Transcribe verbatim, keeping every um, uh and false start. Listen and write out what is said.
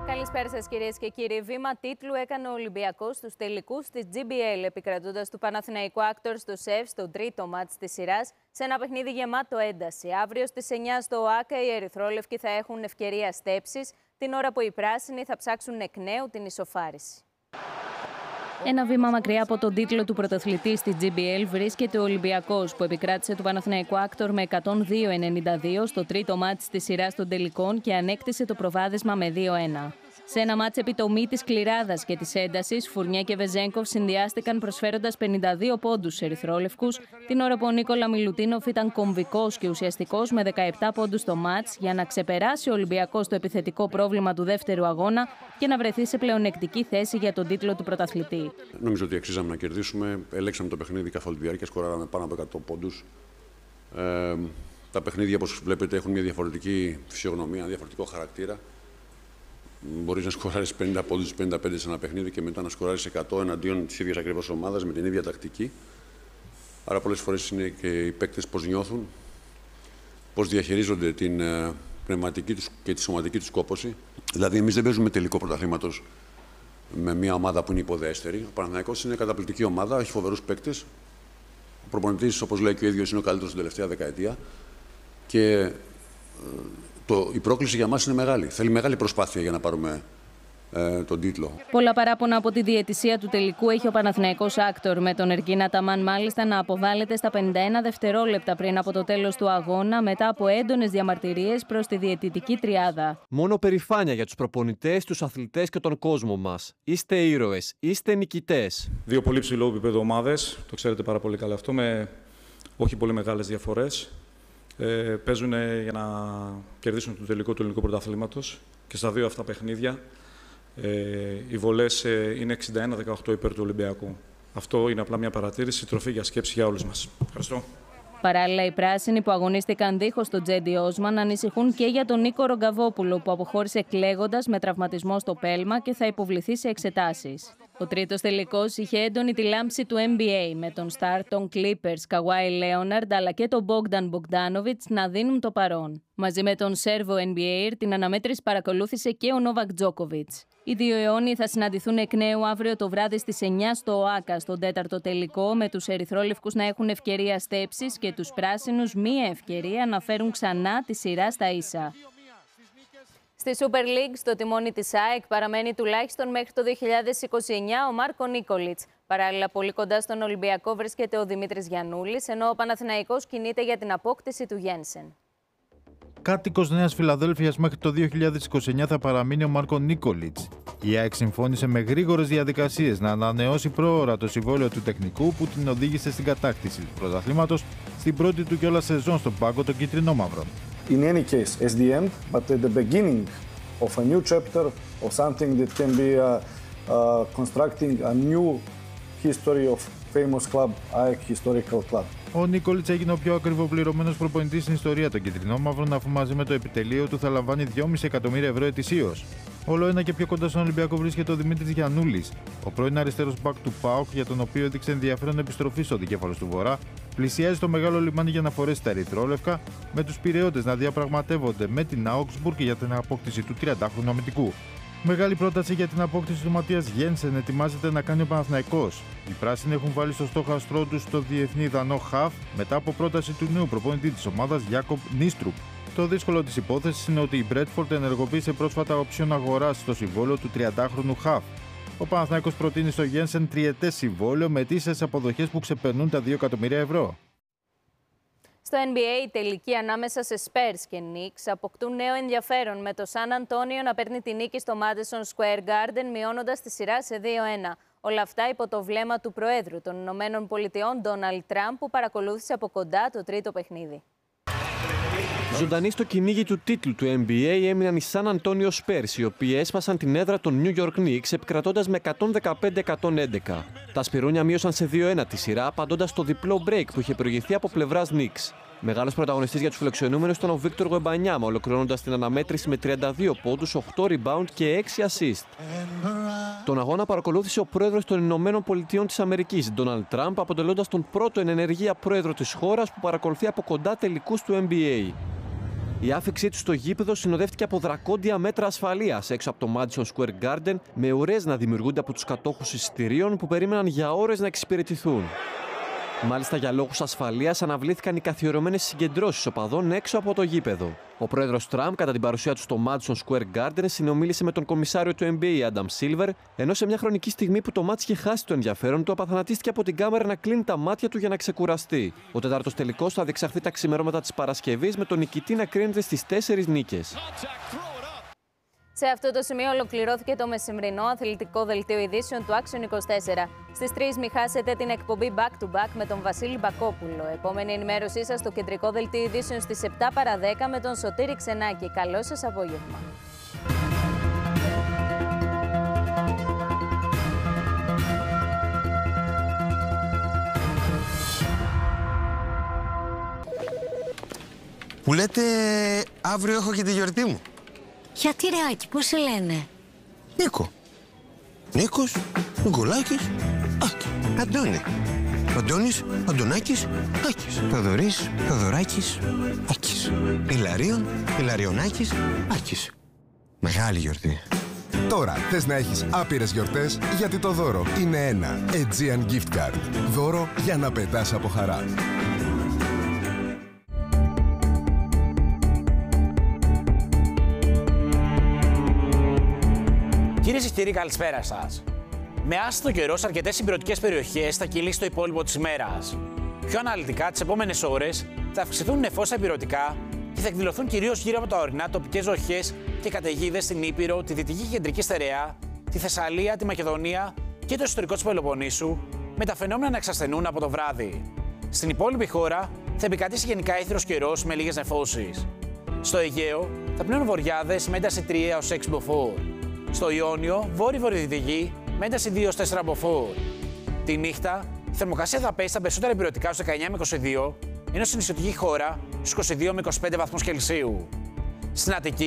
Καλησπέρα σας κυρίες και κύριοι. Βήμα τίτλου έκανε ο Ολυμπιακός στους τελικούς της τζι μπι ελ, επικρατώντας του Παναθηναϊκού Άκτορ στο ΣΕΒ στο τρίτο μάτς της σειράς, σε ένα παιχνίδι γεμάτο ένταση. Αύριο στις εννιά στο ΟΑΚΑ οι ερυθρόλευκοι θα έχουν ευκαιρία στέψης, την ώρα που οι πράσινοι θα ψάξουν εκ νέου την ισοφάριση. Ένα βήμα μακριά από τον τίτλο του πρωταθλητή στη τζι μπι ελ βρίσκεται ο Ολυμπιακός, που επικράτησε του Παναθηναϊκού Άκτορ με εκατόν δύο ενενήντα δύο στο τρίτο μάτς της σειράς των τελικών και ανέκτησε το προβάδισμα με δύο ένα. Σε ένα μάτς επιτομή της κληράδας και της έντασης, Φουρνιέ και Βεζέγκοφ συνδυάστηκαν προσφέροντας πενήντα δύο πόντους σε ερυθρόλευκους, την ώρα που ο Νίκολα Μιλουτίνοφ ήταν κομβικός και ουσιαστικός με δεκαεπτά πόντους στο μάτς για να ξεπεράσει ο Ολυμπιακός το επιθετικό πρόβλημα του δεύτερου αγώνα και να βρεθεί σε πλεονεκτική θέση για τον τίτλο του πρωταθλητή. Νομίζω ότι αξίζαμε να κερδίσουμε. Ελέγξαμε το παιχνίδι καθ' όλη τη διάρκεια, σκοράραμε πάνω από εκατό πόντους. Ε, τα παιχνίδια, όπως βλέπετε, έχουν μια διαφορετική φυσιογνωμία, ένα διαφορετικό χαρακτήρα. Μπορείς να σκοράρεις πενήντα πόντους, πενήντα πέντε σε ένα παιχνίδι και μετά να σκοράρεις εκατό εναντίον της ίδιας ακριβώς ομάδας με την ίδια τακτική. Άρα, πολλές φορές είναι και οι παίκτες πώς νιώθουν, πώς διαχειρίζονται την πνευματική τους και τη σωματική τους κόπωση. Δηλαδή, εμείς δεν παίζουμε τελικό πρωταθλήματος με μια ομάδα που είναι υποδέστερη. Ο Παναθηναϊκός είναι καταπληκτική ομάδα, έχει φοβερούς παίκτες. Ο προπονητής, όπως λέει και ο ίδιος, είναι ο καλύτερος στην τελευταία δεκαετία. Και Το, η πρόκληση για μας είναι μεγάλη. Θέλει μεγάλη προσπάθεια για να πάρουμε ε, τον τίτλο. Πολλά παράπονα από τη διαιτησία του τελικού έχει ο Παναθηναϊκός Άκτορ, με τον Ερκίνα Ταμάν μάλιστα να αποβάλλεται στα πενήντα ένα δευτερόλεπτα πριν από το τέλος του αγώνα, μετά από έντονες διαμαρτυρίες προς τη διαιτητική τριάδα. Μόνο περηφάνεια για τους προπονητές, τους αθλητές και τον κόσμο μας. Είστε ήρωες, είστε νικητές. Δύο πολύ ψηλό επίπεδο ομάδες, το ξέρετε πάρα πολύ καλά αυτό, με όχι πολύ μεγάλες διαφορές. Ε, παίζουν για να κερδίσουν το τελικό του ελληνικού πρωταθλήματος και στα δύο αυτά παιχνίδια ε, οι βολές ε, είναι εξήντα ένα δεκαοκτώ υπέρ του Ολυμπιακού. Αυτό είναι απλά μια παρατήρηση, τροφή για σκέψη για όλους μας. Ευχαριστώ. Παράλληλα, οι πράσινοι που αγωνίστηκαν δίχως τον Τζέντι Όσμαν ανησυχούν και για τον Νίκο Ρογκαβόπουλο, που αποχώρησε κλαίγοντας με τραυματισμό στο πέλμα και θα υποβληθεί σε εξετάσεις. Ο τρίτος τελικός είχε έντονη τη λάμψη του N B A, με τον στάρ των Clippers, Καουάι Λέοναρντ, αλλά και τον Μπόγκνταν Μπογκντάνοβιτς να δίνουν το παρόν. Μαζί με τον Σέρβο N B A, την αναμέτρηση παρακολούθησε και ο Νόβακ Τζόκοβιτς. Οι δύο αιώνιοι θα συναντηθούν εκ νέου αύριο το βράδυ στις εννιά στο ΟΑΚΑ, στον τέταρτο τελικό, με τους ερυθρόλευκους να έχουν ευκαιρία στέψης και τους πράσινους μία ευκαιρία να φέρουν ξανά τη σειρά στα ίσα. Στη Super League, στο τιμόνι της ΑΕΚ, παραμένει τουλάχιστον μέχρι το δύο χιλιάδες είκοσι εννιά ο Μάρκο Νίκολιτς. Παράλληλα, πολύ κοντά στον Ολυμπιακό βρίσκεται ο Δημήτρης Γιαννούλης, ενώ ο Παναθηναϊκός κινείται για την απόκτηση του Γένσεν. Κάτοικος Νέας Φιλαδέλφειας μέχρι το δύο χιλιάδες είκοσι εννιά θα παραμείνει ο Μάρκο Νίκολιτς. Η ΑΕΚ συμφώνησε με γρήγορες διαδικασίες να ανανεώσει πρόωρα το συμβόλαιο του τεχνικού που την οδήγησε στην κατάκτηση του πρωταθλήματος στην πρώτη του κιόλας σεζόν στον πάγκο των κίτρινο-μαύρων. In any case, as the end, but at the beginning of a new chapter, of something that can be uh, uh, constructing a new history of famous club, A E K Historical Club. Ο Νίκολιτς έγινε ο πιο ακριβοπληρωμένος προπονητής στην ιστορία των κυτρινόμαυρων, αφού μαζί με το επιτελείο του θα λαμβάνει δυόμισι εκατομμύρια ευρώ ετησίως. Όλο ένα και πιο κοντά στον Ολυμπιακό βρίσκεται ο Δημήτρης Γιαννούλης, ο πρώην αριστερός μπακ του ΠΑΟΚ, για τον οποίο έδειξε ενδιαφέρον επιστροφή στο δικέφαλος του Βορρά. Πλησιάζει στο μεγάλο λιμάνι για να φορέσει τα ερυθρόλευκα, με τους Πειραιώτες να διαπραγματεύονται με την Augsburg για την απόκτηση του τριαντάχρονου αμυντικού. Μεγάλη πρόταση για την απόκτηση του Ματίας Γένσεν ετοιμάζεται να κάνει ο Παναθηναϊκός. Οι πράσινοι έχουν βάλει στο στόχαστρό τους το διεθνή δανό Χαφ μετά από πρόταση του νέου προπονητή της ομάδας Γιάκοπ Νίστρουπ. Το δύσκολο της υπόθεσης είναι ότι η Μπρέτφορντ ενεργοποίησε πρόσφατα οψιόν αγοράς στο συμβόλαιο του τριαντάχρονου Χαφ. Ο Παναθηναϊκός προτείνει στο Γένσεν τριετές συμβόλαιο με ετήσιες αποδοχές που ξεπερνούν τα δύο εκατομμύρια ευρώ. Στο N B A, η τελική ανάμεσα σε Spurs και Knicks αποκτούν νέο ενδιαφέρον, με το Σαν Αντώνιο να παίρνει τη νίκη στο Madison Square Garden, μειώνοντας τη σειρά σε δύο ένα. Όλα αυτά υπό το βλέμμα του Προέδρου των Ηνωμένων Πολιτειών, Ντόναλντ Τραμπ, που παρακολούθησε από κοντά το τρίτο παιχνίδι. Ζωντανοί στο κυνήγι του τίτλου του N B A έμειναν οι Σαν Αντώνιο Spurs, οι οποίοι έσπασαν την έδρα των New York Knicks επικρατώντας με εκατόν δεκαπέντε εκατόν έντεκα. Τα Σπυρούνια μείωσαν σε δύο ένα τη σειρά, απαντώντας στο διπλό break που είχε προηγηθεί από πλευράς Knicks. Μεγάλος πρωταγωνιστής για τους φιλοξενούμενους ήταν ο Βίκτορ Γουεμπανιάμα, ολοκληρώνοντας την αναμέτρηση με τριάντα δύο πόντους, οκτώ rebound και έξι assist. Τον αγώνα παρακολούθησε ο πρόεδρος των Ηνωμένων Πολιτειών της Αμερικής, Ντόναλντ Τραμπ, αποτελώντας τον πρώτο εν ενεργεία πρόεδρο της χώρας που παρακολουθεί από κοντά τελικούς του N B A. Η άφηξή του στο γήπεδο συνοδεύτηκε από δρακόντια μέτρα ασφαλείας έξω από το Madison Square Garden, με ουρές να δημιουργούνται από τους κατόχους εισιτηρίων που περίμεναν για ώρες να εξυπηρετηθούν. Μάλιστα, για λόγους ασφαλείας αναβλήθηκαν οι καθιερωμένες συγκεντρώσεις οπαδών έξω από το γήπεδο. Ο πρόεδρος Τραμπ, κατά την παρουσία του στο Madison Square Garden, συνομίλησε με τον κομισάριο του N B A, Adam Silver, ενώ σε μια χρονική στιγμή που το μάτς είχε χάσει το ενδιαφέρον του, απαθανατίστηκε από την κάμερα να κλείνει τα μάτια του για να ξεκουραστεί. Ο τέταρτος τελικός θα διεξαχθεί τα ξημερώματα της Παρασκευής, με τον νικητή να κρίνεται στις τέσσερις νίκες. Σε αυτό το σημείο ολοκληρώθηκε το μεσημβρινό αθλητικό δελτίο ειδήσεων του Action είκοσι τέσσερα. Στις τρεις μη χάσετε την εκπομπή Back to Back με τον Βασίλη Μπακόπουλο. Επόμενη ενημέρωσή σας στο κεντρικό δελτίο ειδήσεων στις επτά παρά δέκα με τον Σωτήρη Ξενάκη. Καλό σας απόγευμα. Που λέτε αύριο έχω και τη γιορτή μου. Γιατί ρε Άκη, πώς σε λένε? Νίκο. Νίκος, Νικολάκης, Άκη. Αντώνη. Αντώνης, Αντωνάκης, Άκης. Θοδωρής, Θοδωράκης, Άκης. Ηλαρίων, Ηλαριονάκης, Άκης. Μεγάλη γιορτή. Τώρα θες να έχεις άπειρες γιορτές, γιατί το δώρο είναι ένα Aegean Gift Card. Δώρο για να πετάς από χαρά. Κυρίες και κύριοι, καλησπέρα σας. Με άστατο καιρό σε αρκετές συμπυρωτικές περιοχές θα κυλήσει το υπόλοιπο της ημέρας. Πιο αναλυτικά, τις επόμενες ώρες θα αυξηθούν νεφώς στα υπηρετικά και θα εκδηλωθούν κυρίως γύρω από τα ορεινά τοπικές ζοχές και καταιγίδες στην Ήπειρο, τη Δυτική και Κεντρική Στερεά, τη Θεσσαλία, τη Μακεδονία και το εσωτερικό της Πελοποννήσου, με τα φαινόμενα να εξασθενούν από το βράδυ. Στην υπόλοιπη χώρα θα επικρατήσει γενικά ήθρος καιρός με λίγες νεφώσεις. Στο Αιγαίο θα πνέουν βοριάδες με ένταση τρία έως έξι μποφόρ. Στο Ιόνιο, βόρειο-βορειοδυτική, με ένταση δύο έως τέσσερα μποφόρ. Τη νύχτα, η θερμοκρασία θα πέσει στα περισσότερα υπηρετικά στους δεκαεννιά με είκοσι δύο, ενώ στην νησιωτική χώρα στους είκοσι δύο με είκοσι πέντε βαθμούς Κελσίου. Στην Αττική,